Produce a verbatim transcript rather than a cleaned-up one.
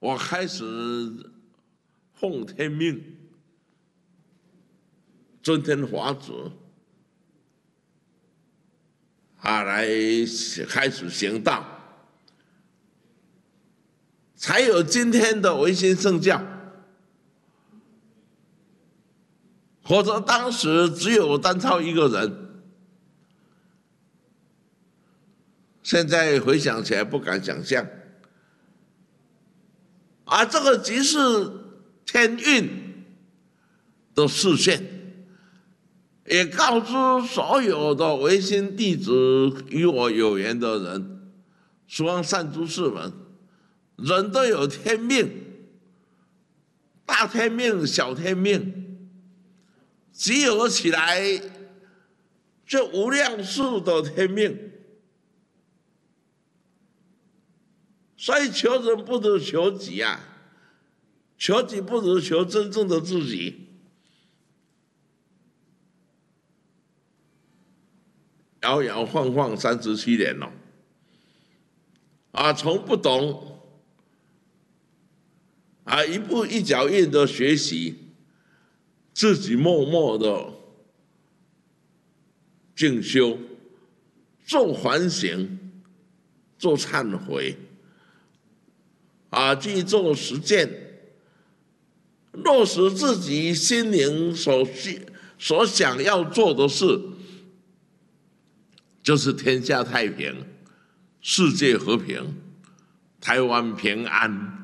我开始奉天命，尊天法旨啊，来开始行道，才有今天的维新圣教。否则当时只有单操一个人，现在回想起来不敢想象。而这个即是天运的示现，也告知所有的维新弟子与我有缘的人，希望善知识们，人都有天命，大天命、小天命。集合起来，这无量数的天命，所以求人不如求己啊，求己不如求真正的自己。摇摇晃晃三十七年了，啊，从不懂，啊，一步一脚印的学习。自己默默的静修，做反省，做忏悔，啊，去做实践，落实自己心灵所需、所想要做的事，就是天下太平，世界和平，台湾平安。